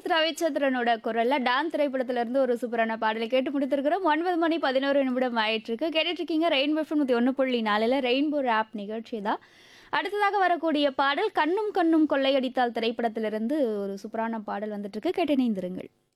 ரவிச்சந்திரனோட குரல்ல டான் திரைப்படத்துல இருந்து ஒரு சூப்பரான பாடலை கேட்டு முடித்திருக்கிறோம். 9 மணி 11 நிமிடம் ஆயிட்டிருக்கு. கேட்டுட்டு இருக்கீங்க ரெயின்போ எஃப்எம் 101.4ல ரெயின்போ ராப் நிகழ்ச்சி தான். அடுத்ததாக வரக்கூடிய பாடல் கண்ணும் கண்ணும் கொள்ளையடித்தால் திரைப்படத்திலிருந்து ஒரு சூப்பரான பாடல் வந்துட்டு இருக்கு. கேட்டு இணைந்திருங்கள்.